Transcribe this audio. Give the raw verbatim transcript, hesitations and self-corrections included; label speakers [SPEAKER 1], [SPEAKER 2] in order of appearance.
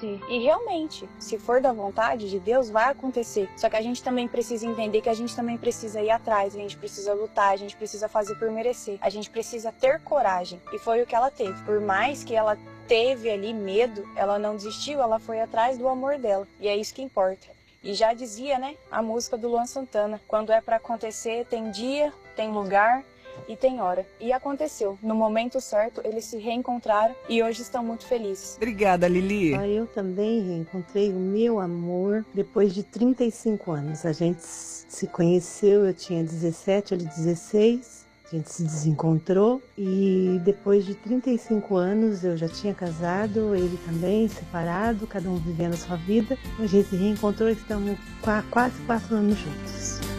[SPEAKER 1] acontecer. E realmente, se for da vontade de Deus, vai acontecer. Só que a gente também precisa entender que a gente também precisa ir atrás, a gente precisa lutar, a gente precisa fazer por merecer. A gente precisa ter coragem. E foi o que ela teve. Por mais que ela teve ali medo, ela não desistiu, ela foi atrás do amor dela. E é isso que importa. E já dizia, né, a música do Luan Santana, quando é para acontecer, tem dia, tem lugar e tem hora. E aconteceu. No momento certo, eles se reencontraram e hoje estão muito felizes.
[SPEAKER 2] Obrigada, Lili.
[SPEAKER 3] Eu também reencontrei o meu amor depois de trinta e cinco anos. A gente se conheceu, eu tinha dezessete, ele dezesseis. A gente se desencontrou e depois de trinta e cinco anos eu já tinha casado, ele também, separado, cada um vivendo a sua vida. A gente se reencontrou e estamos há quase quatro anos juntos.